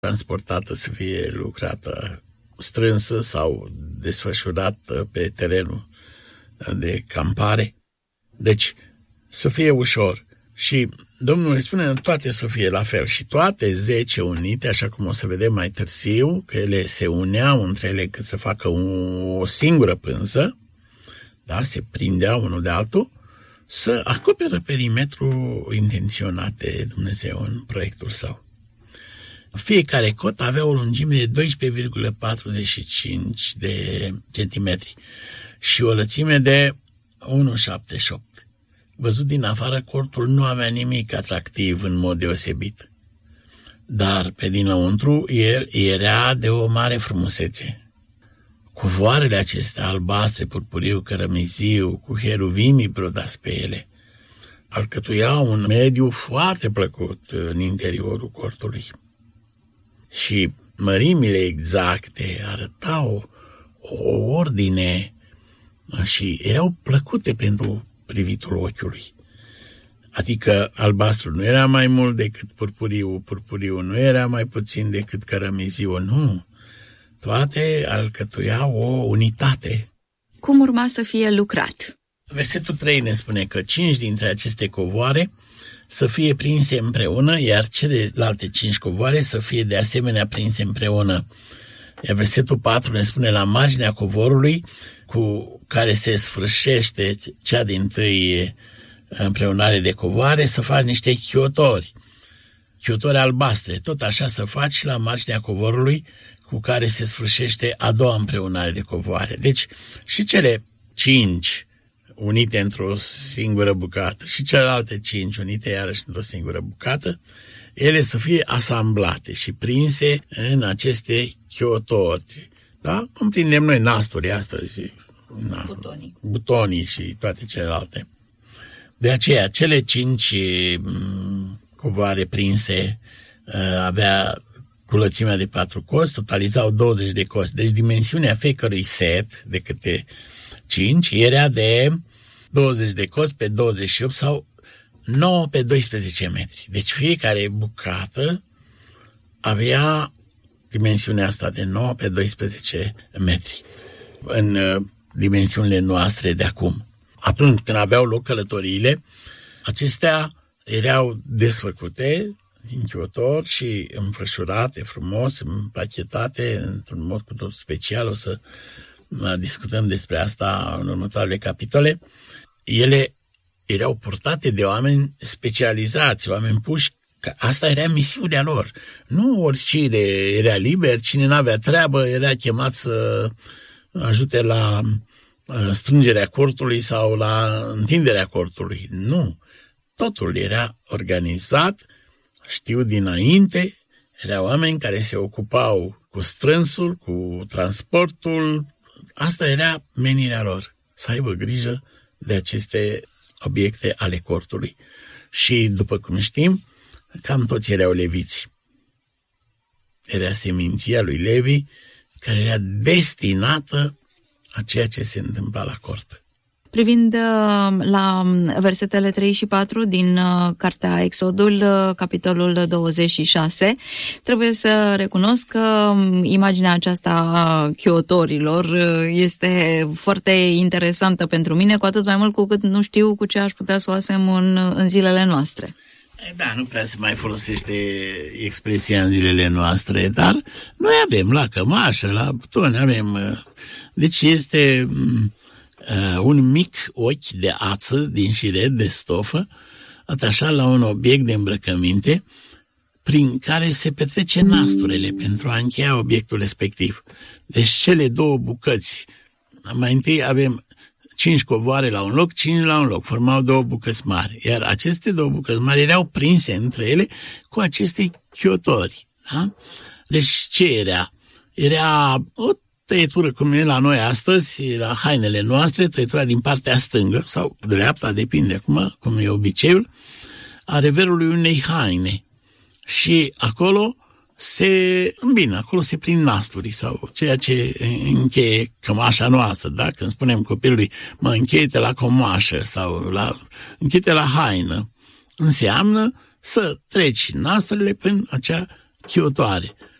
transportată să fie lucrată strânsă sau desfășurată pe terenul de campare. Deci, să fie ușor. Și Domnul îi spune toate să fie la fel. Și toate 10 unite, așa cum o să vedem mai târziu, că ele se uneau între ele cât să facă o singură pânză, da, se prindeau unul de altul, să acoperă perimetrul intenționat de Dumnezeu în proiectul său. Fiecare cot avea o lungime de 12,45 de centimetri și o lățime de 1,78. Văzut din afară, cortul nu avea nimic atractiv în mod deosebit, dar pe dinăuntru el era de o mare frumusețe. Cuvoarele acestea albastre, purpuriu, cărămiziu, cu heruvimii brodați pe ele, alcătuiau un mediu foarte plăcut în interiorul cortului. Și mărimile exacte arătau o ordine și erau plăcute pentru privitul ochiului. Adică albastru nu era mai mult decât purpuriu, purpuriu nu era mai puțin decât cărămiziu, nu. Toate alcătuiau o unitate. Cum urma să fie lucrat? Versetul 3 ne spune că 5 dintre aceste covoare să fie prinse împreună, iar celelalte 5 covoare să fie de asemenea prinse împreună. Iar versetul 4 ne spune la marginea covorului cu care se sfârșește cea dintâi împreunare de covoare să faci niște chiotori albastre. Tot așa să faci și la marginea covorului cu care se sfârșește a doua împreunare de covoare. Deci și cele 5 unite într-o singură bucată și celelalte 5 unite iarăși într-o singură bucată, ele să fie asamblate și prinse în aceste chiotori. Da? Cum prindem noi nasturi astăzi, butonii și toate celelalte. De aceea, cele 5 covoare prinse avea cu lățimea de 4 cozi, totalizau 20 de cozi. Deci dimensiunea fiecărui set de câte 5 era de 20 de cozi pe 28 sau 9 pe 12 metri. Deci fiecare bucată avea dimensiunea asta de 9 pe 12 metri în dimensiunile noastre de acum. Atunci când aveau loc călătoriile, acestea erau desfăcute din chiotor și înfășurate frumos, împachetate într-un mod cu tot special. O să discutăm despre asta în următoarele capitole. Ele erau purtate de oameni specializați, oameni puși. Asta era misiunea lor. Nu oricine era liber, cine n-avea treabă era chemat să ajute la strângerea cortului sau la întinderea cortului. Nu. Totul era organizat, știu dinainte, erau oameni care se ocupau cu strânsul, cu transportul. Asta era menirea lor, să aibă grijă de aceste obiecte ale cortului. Și, după cum știm, cam toți erau leviți. Era seminția lui Levi care era destinată a ceea ce se întâmpla la cort. Privind la versetele 3 și 4 din cartea Exodul, capitolul 26, trebuie să recunosc că imaginea aceasta a chiotorilor este foarte interesantă pentru mine, cu atât mai mult cu cât nu știu cu ce aș putea să o asem în zilele noastre. Da, nu prea se mai folosește expresia în zilele noastre, dar noi avem la cămașă, la buton, avem. Deci este un mic ochi de ață din șiret de stofă atașat la un obiect de îmbrăcăminte prin care se petrece nasturele pentru a încheia obiectul respectiv. Deci cele 2 bucăți, mai întâi avem 5 covoare la un loc, 5 la un loc, formau 2 bucăți mari, iar aceste 2 bucăți mari erau prinse între ele cu aceste chiotori. Da? Deci ce era? Era o tăietură cum e la noi astăzi, la hainele noastre, tăietura din partea stângă sau dreapta, depinde acum, cum e obiceiul, a reverului unei haine. Și acolo se îmbină, acolo se prind nasturi sau ceea ce încheie cămașa noastră, da? Când spunem copilului, mă încheie-te la cămașă sau încheie-te la haină, înseamnă să treci nasturile prin acea chiutoare.